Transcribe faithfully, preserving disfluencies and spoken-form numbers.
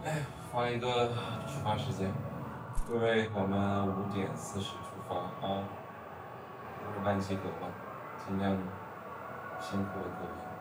哎，发一个出发时间，各位，我们五点四十出发啊，五点半集合吧，尽量辛苦了各位。